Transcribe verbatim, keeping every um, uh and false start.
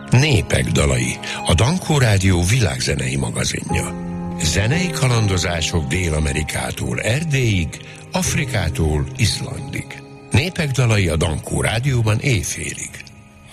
Népek dalai, a Dankó Rádió világzenei magazinja. Zenei kalandozások Dél-Amerikától Erdélyig, Afrikától Izlandig. Népek dalai a Dankó Rádióban éjfélig.